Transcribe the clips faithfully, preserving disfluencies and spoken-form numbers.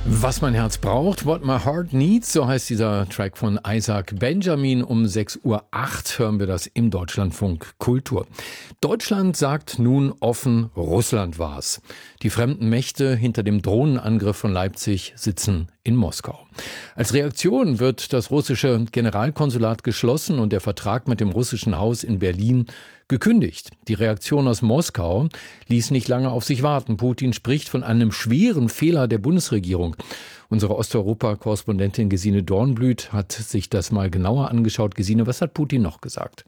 Was mein Herz braucht, What My Heart Needs, so heißt dieser Track von Isaac Benjamin. Um sechs Uhr acht hören wir das im Deutschlandfunk Kultur. Deutschland sagt nun offen, Russland war's. Die fremden Mächte hinter dem Drohnenangriff von Leipzig sitzen in Moskau. Als Reaktion wird das russische Generalkonsulat geschlossen und der Vertrag mit dem russischen Haus in Berlin gekündigt. Die Reaktion aus Moskau ließ nicht lange auf sich warten. Putin spricht von einem schweren Fehler der Bundesregierung. Unsere Osteuropa-Korrespondentin Gesine Dornblüt hat sich das mal genauer angeschaut. Gesine, was hat Putin noch gesagt?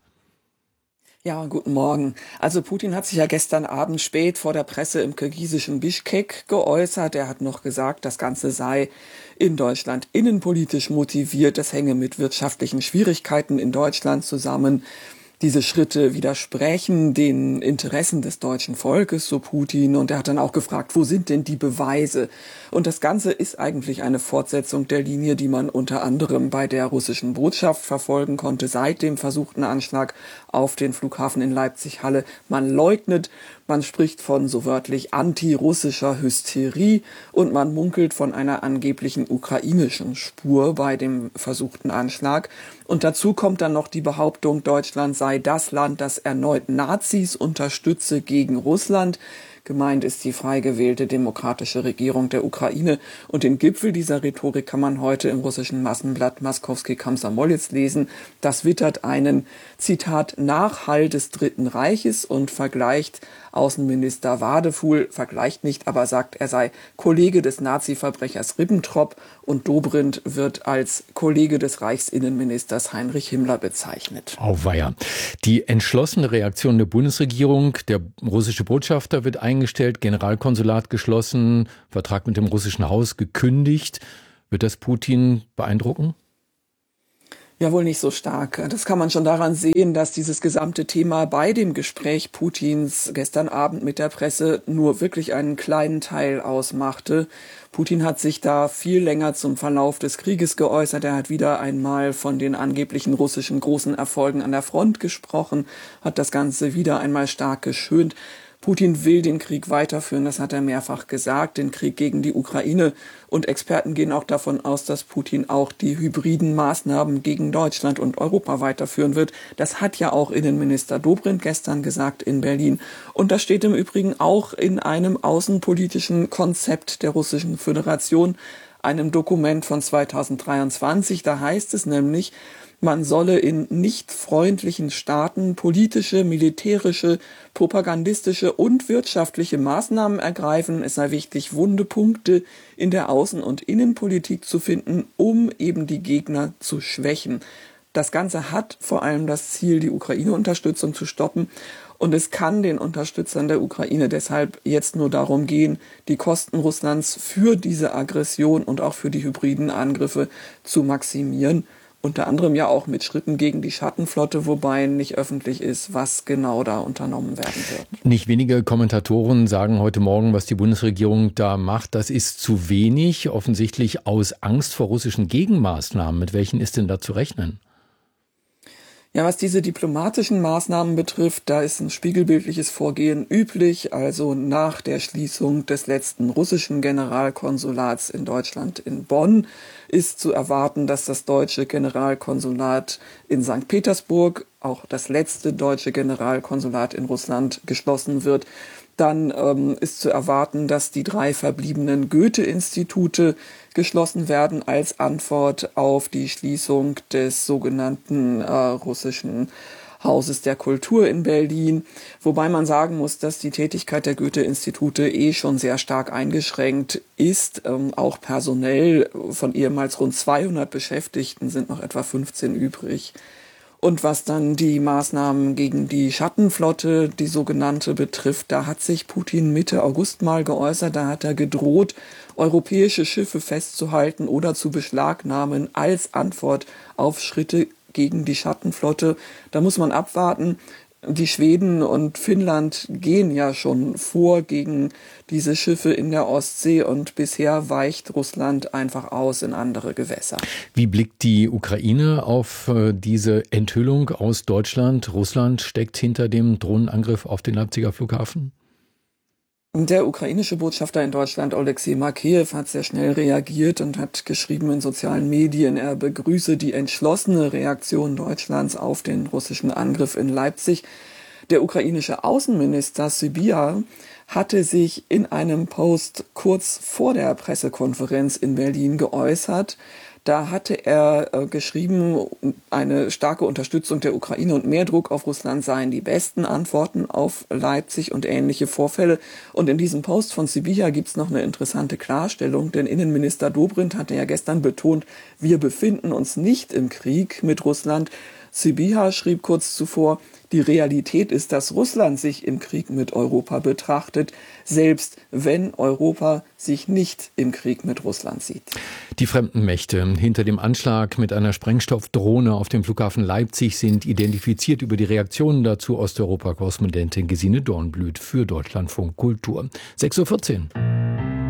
Ja, guten Morgen. Also Putin hat sich ja gestern Abend spät vor der Presse im kirgisischen Bischkek geäußert. Er hat noch gesagt, das Ganze sei in Deutschland innenpolitisch motiviert. Das hänge mit wirtschaftlichen Schwierigkeiten in Deutschland zusammen. Diese Schritte widersprechen den Interessen des deutschen Volkes, so Putin. Und er hat dann auch gefragt, wo sind denn die Beweise? Und das Ganze ist eigentlich eine Fortsetzung der Linie, die man unter anderem bei der russischen Botschaft verfolgen konnte, seit dem versuchten Anschlag auf den Flughafen in Leipzig-Halle. Man leugnet, man spricht von so wörtlich antirussischer Hysterie und man munkelt von einer angeblichen ukrainischen Spur bei dem versuchten Anschlag. Und dazu kommt dann noch die Behauptung, Deutschland sei das Land, das erneut Nazis unterstütze gegen Russland. Gemeint ist die frei gewählte demokratische Regierung der Ukraine. Und den Gipfel dieser Rhetorik kann man heute im russischen Massenblatt Moskowski Komsomolets lesen. Das wittert einen, Zitat, Nachhall des Dritten Reiches und vergleicht Außenminister Wadefuhl, vergleicht nicht, aber sagt, er sei Kollege des Nazi-Verbrechers Ribbentrop und Dobrindt wird als Kollege des Reichsinnenministers Heinrich Himmler bezeichnet. Auweia. Die entschlossene Reaktion der Bundesregierung, der russische Botschafter wird eingestellt, Generalkonsulat geschlossen, Vertrag mit dem russischen Haus gekündigt. Wird das Putin beeindrucken? Ja, wohl nicht so stark. Das kann man schon daran sehen, dass dieses gesamte Thema bei dem Gespräch Putins gestern Abend mit der Presse nur wirklich einen kleinen Teil ausmachte. Putin hat sich da viel länger zum Verlauf des Krieges geäußert. Er hat wieder einmal von den angeblichen russischen großen Erfolgen an der Front gesprochen, hat das Ganze wieder einmal stark geschönt. Putin will den Krieg weiterführen, das hat er mehrfach gesagt, den Krieg gegen die Ukraine. Und Experten gehen auch davon aus, dass Putin auch die hybriden Maßnahmen gegen Deutschland und Europa weiterführen wird. Das hat ja auch Innenminister Dobrindt gestern gesagt in Berlin. Und das steht im Übrigen auch in einem außenpolitischen Konzept der Russischen Föderation, einem Dokument von zweitausenddreiundzwanzig. Da heißt es nämlich, man solle in nicht freundlichen Staaten politische, militärische, propagandistische und wirtschaftliche Maßnahmen ergreifen. Es sei wichtig, wunde Punkte in der Außen- und Innenpolitik zu finden, um eben die Gegner zu schwächen. Das Ganze hat vor allem das Ziel, die Ukraine-Unterstützung zu stoppen. Und es kann den Unterstützern der Ukraine deshalb jetzt nur darum gehen, die Kosten Russlands für diese Aggression und auch für die hybriden Angriffe zu maximieren. Unter anderem ja auch mit Schritten gegen die Schattenflotte, wobei nicht öffentlich ist, was genau da unternommen werden wird. Nicht wenige Kommentatoren sagen heute Morgen, was die Bundesregierung da macht, das ist zu wenig, offensichtlich aus Angst vor russischen Gegenmaßnahmen. Mit welchen ist denn da zu rechnen? Ja, was diese diplomatischen Maßnahmen betrifft, da ist ein spiegelbildliches Vorgehen üblich. Also nach der Schließung des letzten russischen Generalkonsulats in Deutschland in Bonn ist zu erwarten, dass das deutsche Generalkonsulat in Sankt Petersburg, auch das letzte deutsche Generalkonsulat in Russland, geschlossen wird. Dann ähm, ist zu erwarten, dass die drei verbliebenen Goethe-Institute geschlossen werden als Antwort auf die Schließung des sogenannten äh, russischen Hauses der Kultur in Berlin. Wobei man sagen muss, dass die Tätigkeit der Goethe-Institute eh schon sehr stark eingeschränkt ist. Ähm, auch personell von ehemals rund zweihundert Beschäftigten sind noch etwa fünfzehn übrig. Und was dann die Maßnahmen gegen die Schattenflotte, die sogenannte, betrifft, da hat sich Putin Mitte August mal geäußert, da hat er gedroht, europäische Schiffe festzuhalten oder zu beschlagnahmen als Antwort auf Schritte gegen die Schattenflotte. Da muss man abwarten. Die Schweden und Finnland gehen ja schon vor gegen diese Schiffe in der Ostsee und bisher weicht Russland einfach aus in andere Gewässer. Wie blickt die Ukraine auf diese Enthüllung aus Deutschland? Russland steckt hinter dem Drohnenangriff auf den Leipziger Flughafen? Der ukrainische Botschafter in Deutschland, Oleksiy Makeyev, hat sehr schnell reagiert und hat geschrieben in sozialen Medien, er begrüße die entschlossene Reaktion Deutschlands auf den russischen Angriff in Leipzig. Der ukrainische Außenminister Sybiha hatte sich in einem Post kurz vor der Pressekonferenz in Berlin geäußert. Da hatte er äh, geschrieben, eine starke Unterstützung der Ukraine und mehr Druck auf Russland seien die besten Antworten auf Leipzig und ähnliche Vorfälle. Und in diesem Post von Sybiha gibt es noch eine interessante Klarstellung, denn Innenminister Dobrindt hatte ja gestern betont, wir befinden uns nicht im Krieg mit Russland. Sybiha schrieb kurz zuvor, die Realität ist, dass Russland sich im Krieg mit Europa betrachtet, selbst wenn Europa sich nicht im Krieg mit Russland sieht. Die fremden Mächte hinter dem Anschlag mit einer Sprengstoffdrohne auf dem Flughafen Leipzig sind identifiziert. Über die Reaktionen dazu Osteuropa-Korrespondentin Gesine Dornblüt für Deutschlandfunk Kultur. sechs Uhr vierzehn.